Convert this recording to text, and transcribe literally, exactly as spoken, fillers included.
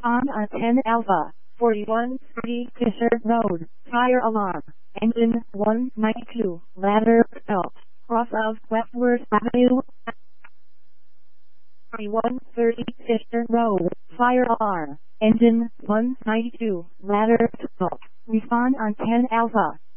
Respond on ten Alpha, forty-one thirty Fisher Road, fire alarm, engine one ninety-two, ladder belt, cross of Westworth Avenue. forty-one thirty Fisher Road, fire alarm, engine one ninety-two, ladder belt. Respond on ten Alpha.